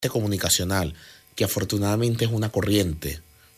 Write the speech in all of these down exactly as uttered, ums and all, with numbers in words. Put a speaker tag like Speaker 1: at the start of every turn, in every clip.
Speaker 1: comunicacional, que afortunadamente es una corriente,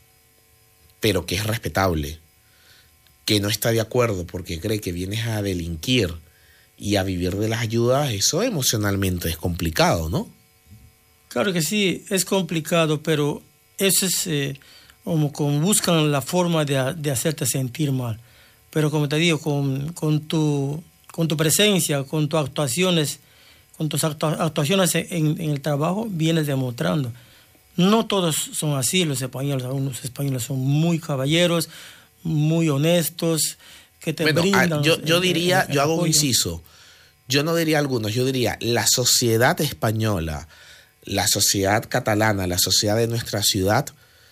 Speaker 1: pero que es respetable, que no está de acuerdo porque cree que vienes a delinquir y a vivir de las ayudas, eso emocionalmente es complicado, ¿no?
Speaker 2: Claro que sí, es complicado, pero eso es eh, como, como buscan la forma de, de hacerte sentir mal. Pero como te digo, con, con, tu, con tu presencia, con tus actuaciones, con tus actu- actuaciones en, en el trabajo, vienes demostrando. No todos son así los españoles, algunos españoles son muy caballeros, muy honestos, que te
Speaker 1: bueno,
Speaker 2: brindan.
Speaker 1: Yo, yo
Speaker 2: el,
Speaker 1: diría,
Speaker 2: el, el
Speaker 1: yo hago un
Speaker 2: apoyo.
Speaker 1: inciso, yo no diría algunos, yo diría la sociedad española, la sociedad catalana, la sociedad de nuestra ciudad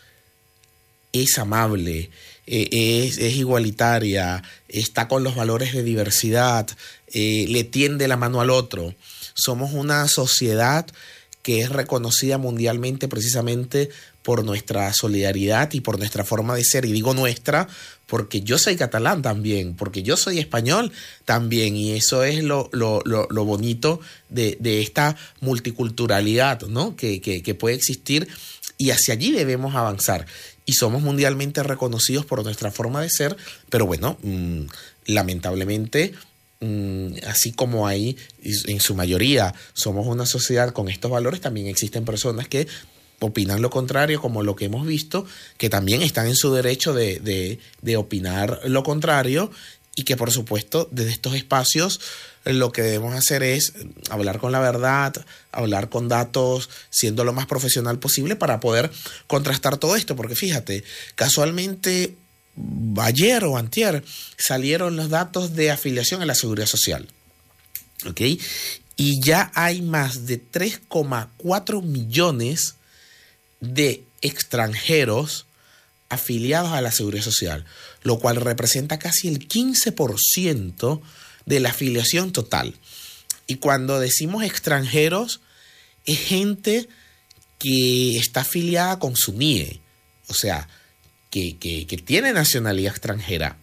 Speaker 1: es amable, eh, es, es igualitaria, está con los valores de diversidad, eh, le tiende la mano al otro. Somos una sociedad que es reconocida mundialmente precisamente por nuestra solidaridad y por nuestra forma de ser. Y digo nuestra porque yo soy catalán también, porque yo soy español también, y eso es lo, lo, lo, lo bonito de, de esta multiculturalidad, ¿no? que, que, que puede existir, y hacia allí debemos avanzar. Y somos mundialmente reconocidos por nuestra forma de ser, pero bueno, mmm, lamentablemente, mmm, así como ahí, en su mayoría, somos una sociedad con estos valores, también existen personas que opinan lo contrario, como lo que hemos visto, que también están en su derecho de, de, de opinar lo contrario, y que por supuesto desde estos espacios lo que debemos hacer es hablar con la verdad, hablar con datos, siendo lo más profesional posible para poder contrastar todo esto, porque fíjate, casualmente ayer o antier salieron los datos de afiliación a la Seguridad Social, ¿ok? Y ya hay más de tres coma cuatro millones de extranjeros afiliados a la Seguridad Social, lo cual representa casi el quince por ciento de la afiliación total. Y cuando decimos extranjeros, es gente que está afiliada con su N I E, o sea, que, que, que tiene nacionalidad extranjera.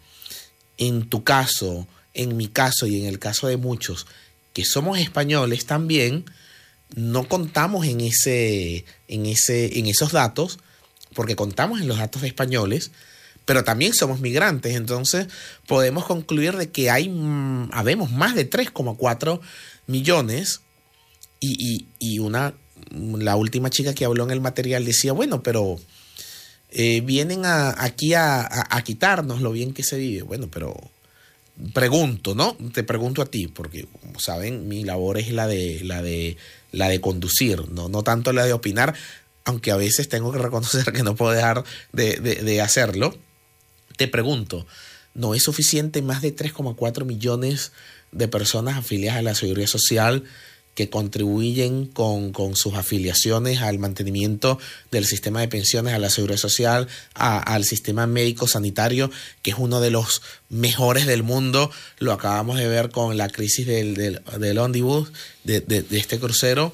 Speaker 1: En tu caso, en mi caso y en el caso de muchos que somos españoles también, no contamos en, ese, en, ese, en esos datos, porque contamos en los datos de españoles, pero también somos migrantes. Entonces podemos concluir de que hay, mmm, habemos más de tres coma cuatro millones, y, y, y una, la última chica que habló en el material decía, bueno, pero eh, vienen a, aquí a, a, a quitarnos lo bien que se vive. Bueno, pero pregunto, ¿no? Te pregunto a ti, porque como saben, mi labor es la de, la de, la de conducir, ¿no? No tanto la de opinar, aunque a veces tengo que reconocer que no puedo dejar de, de, de hacerlo. Te pregunto, ¿no es suficiente más de tres coma cuatro millones de personas afiliadas a la Seguridad Social que contribuyen con, con sus afiliaciones al mantenimiento del sistema de pensiones, a la Seguridad Social, a, al sistema médico sanitario, que es uno de los mejores del mundo? Lo acabamos de ver con la crisis del, del, del ómnibus, de, de, de este crucero.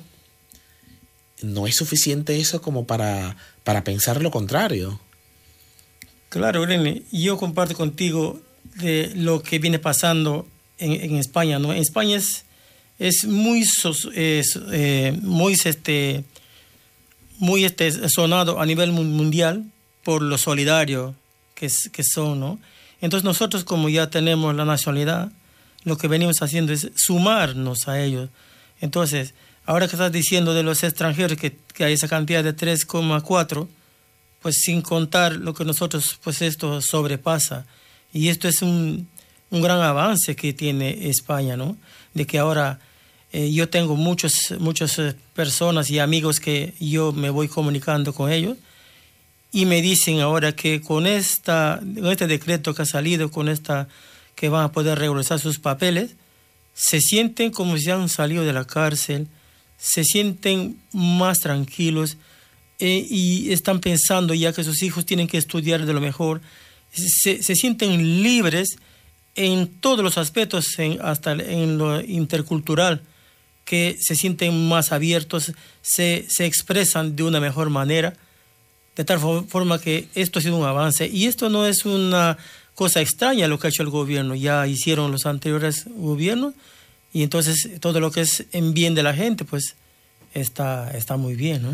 Speaker 1: ¿No es suficiente eso como para, para pensar lo contrario?
Speaker 2: Claro, René, yo comparto contigo de lo que viene pasando en, en España, ¿no? En España es, es muy, es, eh, muy, este, muy este, sonado a nivel mundial por lo solidario que, es, que son, ¿no? Entonces nosotros, como ya tenemos la nacionalidad, lo que venimos haciendo es sumarnos a ellos. Entonces, ahora que estás diciendo de los extranjeros que, que hay esa cantidad de tres coma cuatro, pues sin contar lo que nosotros, pues esto sobrepasa. Y esto es un, un gran avance que tiene España, ¿no? De que ahora eh, yo tengo muchos, muchas personas y amigos que yo me voy comunicando con ellos y me dicen ahora que con, esta, con este decreto que ha salido, con esta que van a poder regularizar sus papeles, se sienten como si han salido de la cárcel, se sienten más tranquilos, eh, y están pensando ya que sus hijos tienen que estudiar de lo mejor, se, se sienten libres en todos los aspectos, en, hasta en lo intercultural, que se sienten más abiertos, se, se expresan de una mejor manera, de tal forma que esto ha sido un avance. Y esto no es una cosa extraña lo que ha hecho el gobierno, ya hicieron los anteriores gobiernos, y entonces todo lo que es en bien de la gente, pues está, está muy bien, ¿no?